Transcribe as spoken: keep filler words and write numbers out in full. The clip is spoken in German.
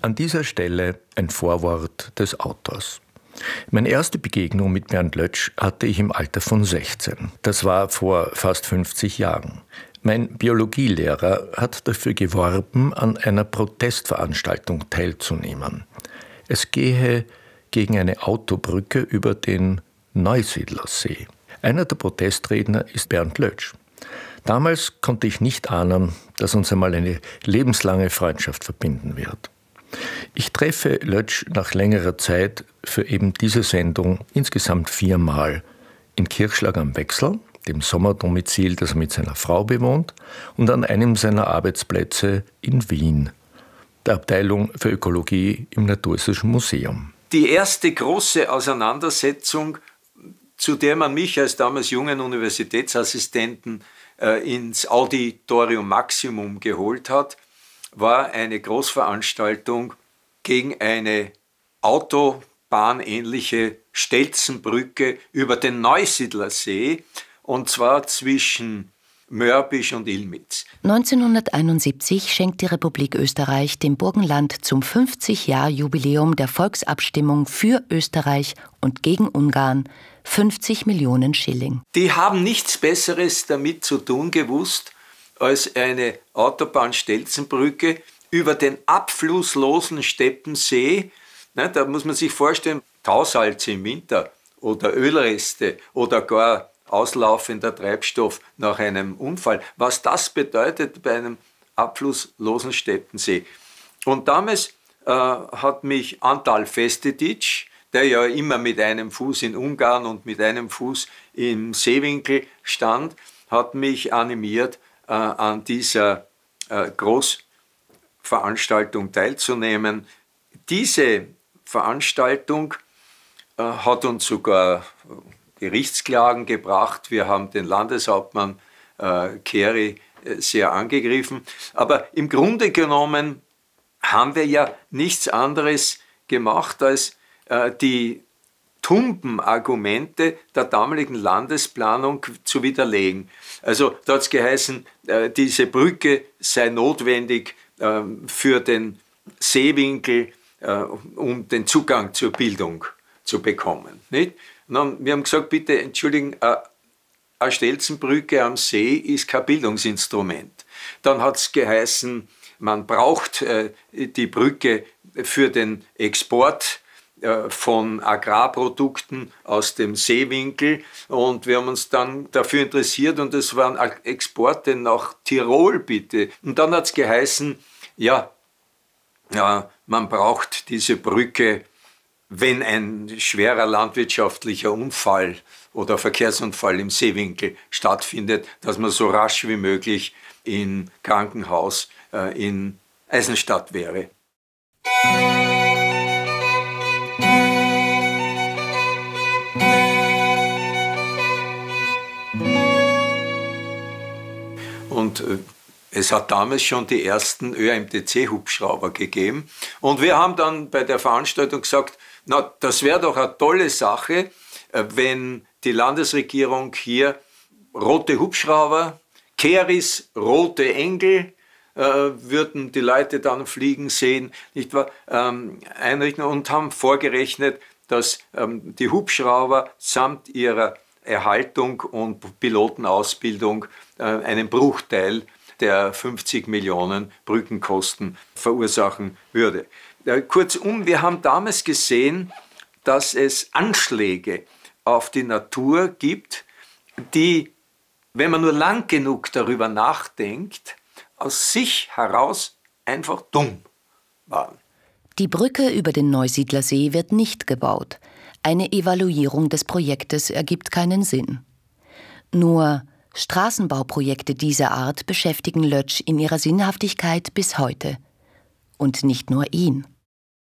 An dieser Stelle ein Vorwort des Autors. Meine erste Begegnung mit Bernd Lötsch hatte ich im Alter von sechzehn. Das war vor fast fünfzig Jahren. Mein Biologielehrer hat dafür geworben, an einer Protestveranstaltung teilzunehmen. Es gehe gegen eine Autobrücke über den Neusiedlersee. Einer der Protestredner ist Bernd Lötsch. Damals konnte ich nicht ahnen, dass uns einmal eine lebenslange Freundschaft verbinden wird. Ich treffe Lötsch nach längerer Zeit für eben diese Sendung insgesamt viermal in Kirchschlag am Wechsel, dem Sommerdomizil, das er mit seiner Frau bewohnt, und an einem seiner Arbeitsplätze in Wien, der Abteilung für Ökologie im Naturhistorischen Museum. Die erste große Auseinandersetzung, zu der man mich als damals jungen Universitätsassistenten äh, ins Auditorium Maximum geholt hat, war eine Großveranstaltung gegen eine autobahnähnliche Stelzenbrücke über den Neusiedlersee, und zwar zwischen Mörbisch und Ilmitz. neunzehnhunderteinundsiebzig schenkt die Republik Österreich dem Burgenland zum fünfzig-Jahr-Jubiläum der Volksabstimmung für Österreich und gegen Ungarn fünfzig Millionen Schilling. Die haben nichts Besseres damit zu tun gewusst, als eine Autobahn-Stelzenbrücke über den abflusslosen Steppensee. Ne, da muss man sich vorstellen, Tausalze im Winter oder Ölreste oder gar auslaufender Treibstoff nach einem Unfall. Was das bedeutet bei einem abflusslosen Steppensee. Und damals äh, hat mich Antal Festetics, der ja immer mit einem Fuß in Ungarn und mit einem Fuß im Seewinkel stand, hat mich animiert, äh, an dieser äh, Großveranstaltung teilzunehmen. Diese Veranstaltung äh, hat uns sogar Gerichtsklagen gebracht. Wir haben den Landeshauptmann äh, Keri äh, sehr angegriffen. Aber im Grunde genommen haben wir ja nichts anderes gemacht, als äh, die tumben Argumente der damaligen Landesplanung zu widerlegen. Also da hat es geheißen, äh, diese Brücke sei notwendig äh, für den Seewinkel, äh, um den Zugang zur Bildung zu bekommen. Nicht? Und dann, wir haben gesagt, bitte entschuldigen, äh, eine Stelzenbrücke am See ist kein Bildungsinstrument. Dann hat es geheißen, man braucht äh, die Brücke für den Export von Agrarprodukten aus dem Seewinkel, und wir haben uns dann dafür interessiert, und es waren Exporte nach Tirol, bitte. Und dann hat es geheißen, ja, ja, man braucht diese Brücke, wenn ein schwerer landwirtschaftlicher Unfall oder Verkehrsunfall im Seewinkel stattfindet, dass man so rasch wie möglich im Krankenhaus äh, in Eisenstadt wäre. Und äh, es hat damals schon die ersten Ö M T C-Hubschrauber gegeben. Und wir haben dann bei der Veranstaltung gesagt, na, das wäre doch eine tolle Sache, äh, wenn die Landesregierung hier rote Hubschrauber, Keris, rote Engel, äh, würden die Leute dann fliegen sehen, nicht wahr, ähm, einrichten, und haben vorgerechnet, dass ähm, die Hubschrauber samt ihrer Erhaltung und Pilotenausbildung äh, einen Bruchteil der fünfzig Millionen Brückenkosten verursachen würde. Äh, kurzum, wir haben damals gesehen, dass es Anschläge auf die Natur gibt, die, wenn man nur lang genug darüber nachdenkt, aus sich heraus einfach dumm waren. Die Brücke über den Neusiedlersee wird nicht gebaut. Eine Evaluierung des Projektes ergibt keinen Sinn. Nur Straßenbauprojekte dieser Art beschäftigen Lötsch in ihrer Sinnhaftigkeit bis heute. Und nicht nur ihn.